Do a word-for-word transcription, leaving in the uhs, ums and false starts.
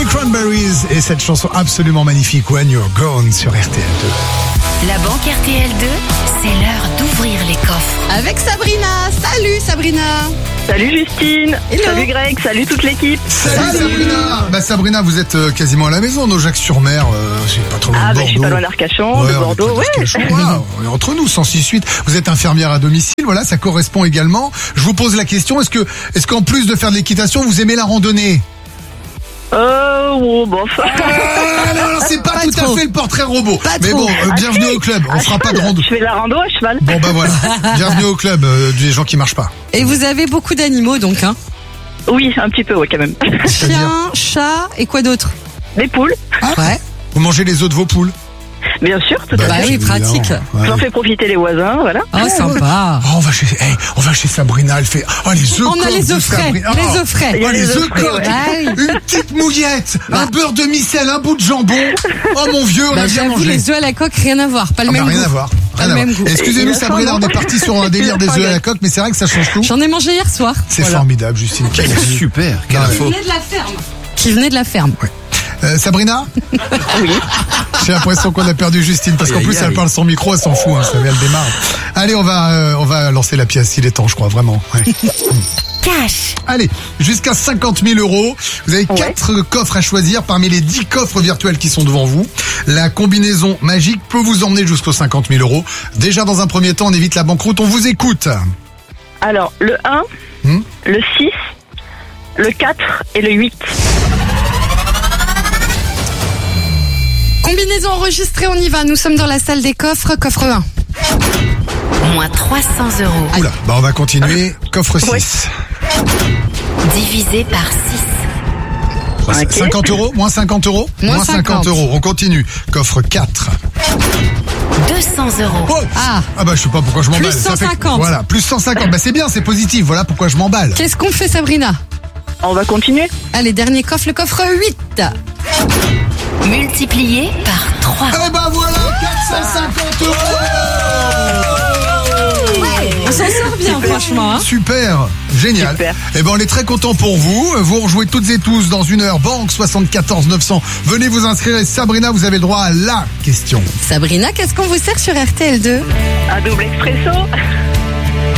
Cranberries et cette chanson absolument magnifique When You're Gone sur R T L deux. La banque R T L deux, c'est l'heure d'ouvrir les coffres. Avec Sabrina. Salut Sabrina. Salut Justine. Hello. Salut Greg. Salut toute l'équipe. Salut, Salut Sabrina. Bah Sabrina, vous êtes euh, quasiment à la maison, nos Jacques-sur-Mer, euh, c'est pas trop loin Ah de bah Bordeaux. je suis pas loin d'Arcachon, Ouais, de on est Bordeaux, près ouais. d'Arcachon, voilà, on est entre nous, cent six huit. Vous êtes infirmière à domicile, voilà, ça correspond également. Je vous pose la question, est-ce que, est-ce qu'en plus de faire de l'équitation, vous aimez la randonnée? Euh, oh, bof. Ah, non, non, c'est pas, Pas tout trop. à fait le portrait robot. Pas Mais trop. bon, euh, Ah, bienvenue si, au club. On à fera pas de cheval. rando. Je fais la rando à cheval. Bon bah voilà. Bienvenue au club euh, des gens qui marchent pas. Et vous avez beaucoup d'animaux donc, hein? Oui, un petit peu, ouais, quand même. Chien, chat et quoi d'autre? Des poules, Ouais. Vous mangez les œufs de vos poules? bien sûr, tout Bah à fait. oui, évidemment. pratique. Ouais. J'en fais profiter les voisins, voilà. Oh, sympa. Oh, on va chez, hey, on va chez Sabrina. Elle fait, oh les œufs. On a coques les de œufs frais. Sabrina. Les Oh. œufs frais. Il y Oh a les les œufs œufs frais, coques, ouais. Ah oui. une petite mouillette, un beurre de micelle, un bout de jambon. Oh mon vieux, on Bah, a bien j'avoue, mangé. les œufs à la coque, rien à voir. Pas le Ah, bah, même rien goût. à voir. Pas Rien le à voir. même goût. Excusez-nous Il a faim, Sabrina, non on est parti sur un délire Il a des faim, œufs à la Greg. coque, mais c'est vrai que ça change tout. J'en ai mangé hier soir. C'est Voilà. formidable, Justine. Quelle idée. Super, quelle Ouais. info. de la ferme. Qui venait de la ferme. Euh, Sabrina? Oui. J'ai l'impression qu'on a perdu Justine parce qu'en Aïe, plus aïe, elle aïe. parle sans micro, elle s'en fout, hein, vous savez, elle démarre. Allez, on va euh, on va lancer la pièce, il est temps, je crois, vraiment. Ouais. Cash. Allez, jusqu'à cinquante mille euros. Vous avez Ouais. quatre coffres à choisir parmi les dix coffres virtuels qui sont devant vous. La combinaison magique peut vous emmener jusqu'aux cinquante mille euros. Déjà, dans un premier temps, on évite la banqueroute, on vous écoute. Alors, le un, Hmm le six, le quatre et le huit. Combinaison enregistrée, on y va. Nous sommes dans la salle des coffres. Coffre un. Moins trois cents euros. Oula, bah on va continuer. Coffre Ouais. six. Divisé par six. Ok. cinquante euros, moins cinquante euros, Moins cinquante cinquante. euros. On continue. Coffre quatre. deux cents euros. Oh Ah. Ah bah je sais pas pourquoi je m'emballe. Plus Ça fait- cent cinquante. Voilà, plus cent cinquante. Bah c'est bien, c'est positif. Voilà pourquoi je m'emballe. Qu'est-ce qu'on fait, Sabrina? On va continuer. Allez, dernier coffre, le coffre huit. Multiplié par trois. Eh ben voilà, quatre cent cinquante euros. On s'en sort bien, franchement. Hein. Super, génial. Super. Eh ben on est très content pour vous. Vous rejouez toutes et tous dans une heure. Banque soixante-quatorze neuf cents. Venez vous inscrire et Sabrina, vous avez le droit à la question. Sabrina, qu'est-ce qu'on vous sert sur R T L deux? Un double expresso.